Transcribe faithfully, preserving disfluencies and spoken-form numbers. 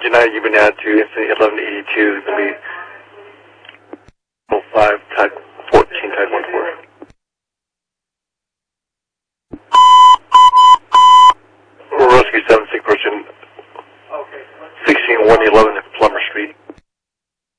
United, you've been added to Incident eleven eighty-two. It's going to be